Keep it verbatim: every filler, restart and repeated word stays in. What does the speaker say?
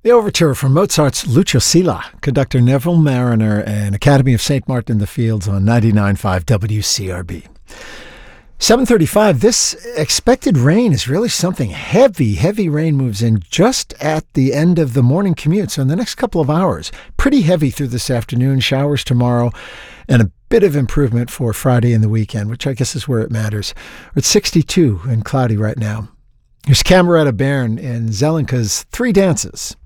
The overture from Mozart's Lucio Silla, conductor Neville Mariner, and Academy of Saint Martin in the Fields on ninety-nine point five W C R B. seven thirty-five, this expected rain is really something heavy. Heavy rain moves in just at the end of the morning commute, so in the next couple of hours. Pretty heavy through this afternoon, showers tomorrow, and a bit of improvement for Friday and the weekend, which I guess is where it matters. It's sixty-two and cloudy right now. Here's Cameretta Bairn in Zelenka's Three Dances.